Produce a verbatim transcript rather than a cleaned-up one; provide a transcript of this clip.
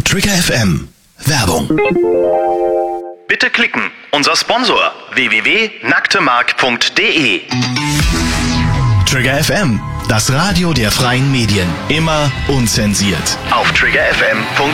Trigger F M. Werbung. Bitte klicken. Unser Sponsor w w w punkt nacktemark punkt de. Trigger F M. Das Radio der freien Medien. Immer unzensiert. Auf trigger f m punkt de.